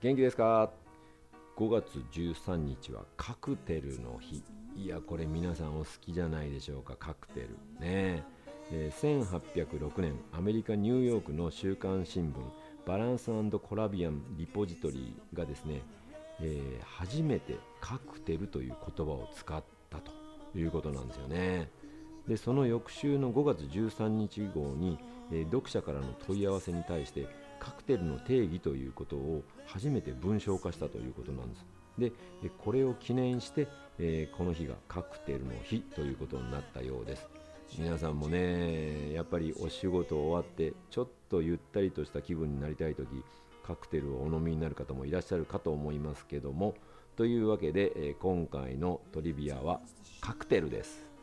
元気ですか？5月13日はカクテルの日。いや、これ皆さんお好きじゃないでしょうか、カクテルね。1806年アメリカニューヨークの週刊新聞バランス&コラビアンリポジトリがですね、初めてカクテルという言葉を使ったということなんですよね。でその翌週の5月13日号に、読者からの問い合わせに対してカクテルの定義ということを初めて文章化したということなんです。でこれを記念して、この日がカクテルの日ということになったようです。皆さんもね、やっぱりお仕事終わってちょっとゆったりとした気分になりたいとき、カクテルをお飲みになる方もいらっしゃるかと思いますけども、というわけで、今回のトリビアはカクテルです。